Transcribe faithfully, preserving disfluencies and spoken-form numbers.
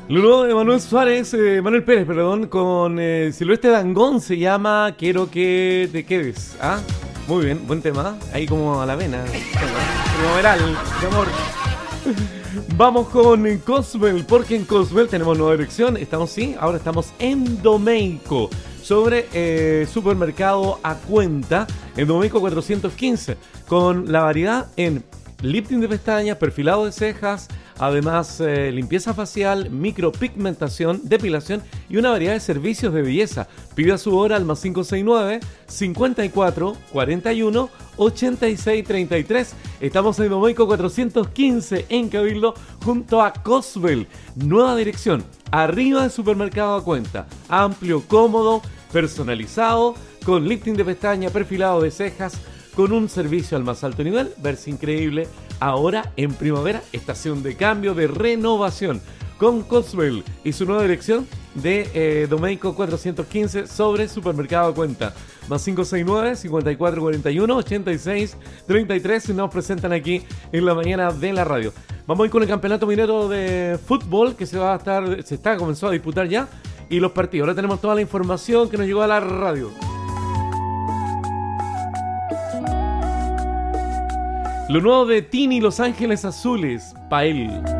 Lo nuevo de Manuel Suárez, eh, Manuel Pérez, perdón, con eh, Silvestre Dangond se llama Quiero que te quedes. ¿Ah? Muy bien, buen tema. Ahí como a la vena. Primaveral, de amor. Vamos con Coswell, porque en Coswell tenemos nueva dirección. Estamos, sí, ahora estamos en Domeico, sobre eh, supermercado a cuenta, en Domeico cuatrocientos quince, con la variedad en lifting de pestañas, perfilado de cejas, además eh, limpieza facial, micropigmentación, depilación y una variedad de servicios de belleza. Pida su hora al más cinco seis nueve, cincuenta y cuatro, cuarenta y uno, ochenta y seis treinta y tres. Estamos en Domeico cuatrocientos quince en Cabildo junto a Coswell. Nueva dirección, arriba del supermercado a cuenta. Amplio, cómodo, personalizado, con lifting de pestaña, perfilado de cejas, con un servicio al más alto nivel. Verse increíble ahora en primavera, estación de cambio, de renovación, con Coswell y su nueva dirección de eh, Domeico cuatrocientos quince sobre supermercado a cuenta. Más cinco seis nueve, cincuenta y cuatro cuarenta y uno, ochenta y seis treinta y tres, y nos presentan aquí en la mañana de la radio. Vamos a ir con el campeonato minero de fútbol que se va a estar, se está comenzó a disputar ya, y los partidos. Ahora tenemos toda la información que nos llegó a la radio. Lo nuevo de Tini, Los Ángeles Azules, pa' él.